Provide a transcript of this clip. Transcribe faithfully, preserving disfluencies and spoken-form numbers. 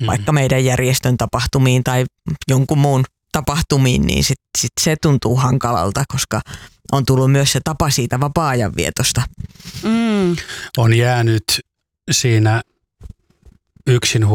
mm. vaikka meidän järjestön tapahtumiin tai jonkun muun tapahtumiin, niin sit, sit se tuntuu hankalalta, koska on tullut myös se tapa siitä vapaa-ajan vietosta. Mm. On jäänyt siinä yksin